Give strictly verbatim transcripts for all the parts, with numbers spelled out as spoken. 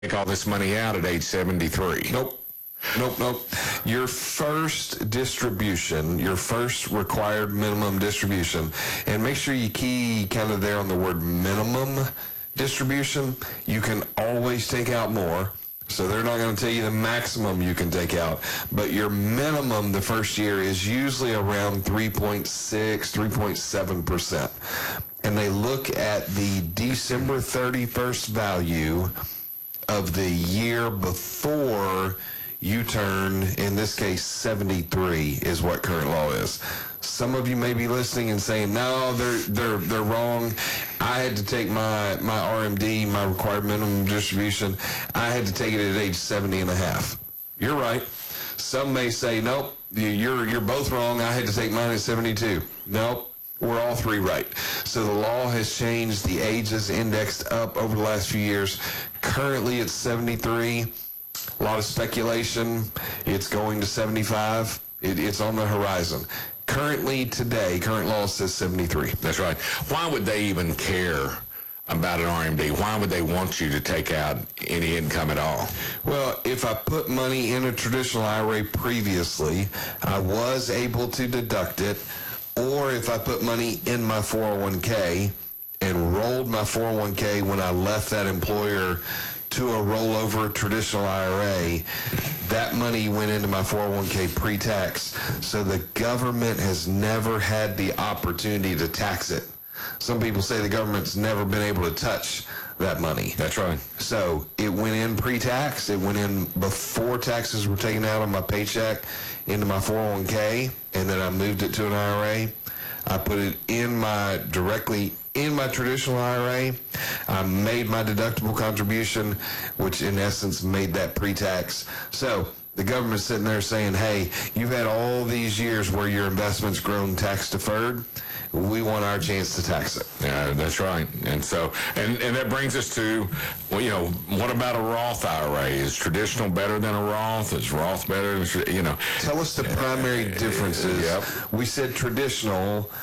take all this money out at age seventy-three. Nope. Nope, nope. Your first distribution, your first required minimum distribution, and make sure you key kind of there on the word minimum distribution. You can always take out more. So they're not going to tell you the maximum you can take out, but your minimum the first year is usually around three point six, three point seven percent. And they look at the December thirty-first value of the year before you turn, in this case, seventy-three is what current law is. Some of you may be listening and saying, no, they're they're they're wrong. I had to take my, my R M D, my required minimum distribution, I had to take it at age seventy and a half. You're right. Some may say, nope, you're, you're both wrong. I had to take mine at seventy-two. Nope, we're all three right. So the law has changed. The age has indexed up over the last few years. Currently it's seventy-three. A lot of speculation. It's going to seventy-five. It, it's on the horizon. Currently, today, current law says seventy-three. That's right. Why would they even care about an R M D? Why would they want you to take out any income at all? Well, if I put money in a traditional I R A previously, I was able to deduct it. Or if I put money in my four oh one K and rolled my four oh one K when I left that employer to a rollover traditional I R A, that money went into my four oh one K pre-tax. So the government has never had the opportunity to tax it. Some people say the government's never been able to touch that money. That's right. So it went in pre-tax. It went in before taxes were taken out on my paycheck into my four oh one K, and then I moved it to an I R A. I put it in my directly in my traditional I R A. I made my deductible contribution, which in essence made that pre-tax. So the government's sitting there saying, hey, you've had all these years where your investment's grown tax deferred. We want our chance to tax it. Yeah, that's right. And so, and, and that brings us to, well, you know, what about a Roth I R A? Is traditional better than a Roth? Is Roth better than, you know? Tell us the primary differences. Yep. We said traditional,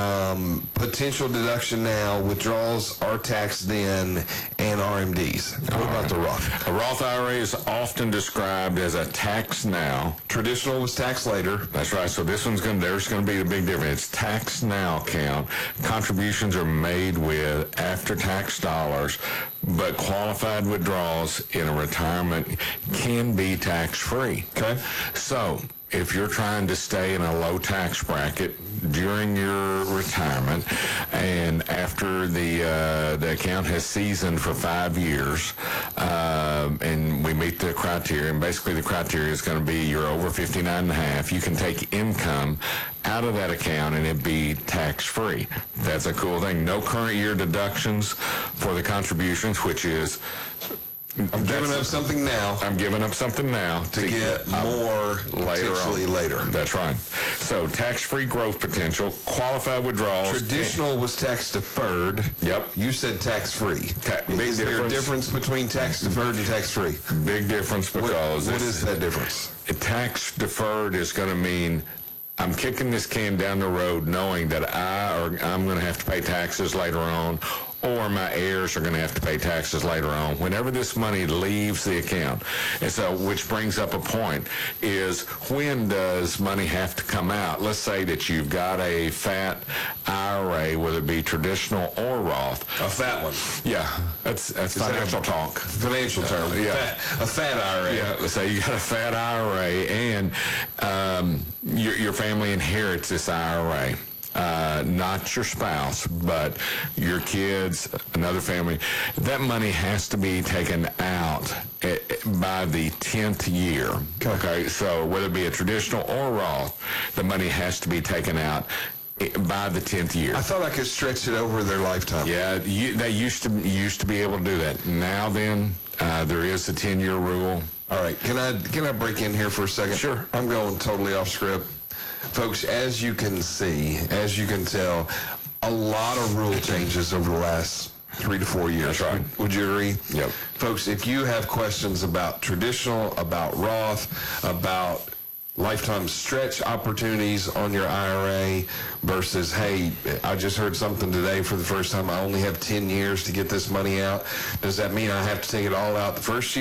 um, potential deduction now, withdrawals are taxed then, and R M Ds. What All about right. the Roth? A Roth I R A is often described as a tax now. Traditional was taxed later. That's right. So this one's going to, there's going to be a big difference. It's tax now account. Contributions are made with after-tax dollars, but qualified withdrawals in a retirement can be tax-free. Okay. So if you're trying to stay in a low tax bracket during your retirement, and after the uh, the account has seasoned for five years, uh, and we meet the criteria, and basically the criteria is going to be you're over fifty-nine and a half, you can take income out of that account and it be tax-free. That's a cool thing. No current year deductions for the contributions, which is I'm giving up something now. I'm giving up something now to, to get, get more later on. later. That's right. So tax-free growth potential, qualified withdrawals. Traditional was tax deferred. Yep. You said tax-free. Ta- big is difference. there a difference between tax deferred and tax-free? Big difference because what, what is that difference? Tax deferred is going to mean I'm kicking this can down the road knowing that I or I'm going to have to pay taxes later on, or my heirs are going to have to pay taxes later on whenever this money leaves the account. And so, which brings up a point, is when does money have to come out? Let's say that you've got a fat I R A, whether it be traditional or Roth. A fat one. Yeah, that's that's Is financial that talk. Financial term. Uh, yeah. Fat, a fat I R A. Yeah, let's say you got a fat I R A, and um, your, your family inherits this I R A. Uh, not your spouse, but your kids, another family. That money has to be taken out at, by the tenth year. Okay. Okay, so whether it be a traditional or Roth, the money has to be taken out by the tenth year. I thought I could stretch it over their lifetime. Yeah, you, they used to used to be able to do that. Now then, uh, there is a ten-year rule. All right, can I can I break in here for a second? Sure. I'm going totally off script. Folks, as you can see, as you can tell, a lot of rule changes over the last three to four years. That's right. Would, would you agree? Yep. Folks, if you have questions about traditional, about Roth, about lifetime stretch opportunities on your I R A versus, hey, I just heard something today for the first time, I only have ten years to get this money out. Does that mean I have to take it all out the first year?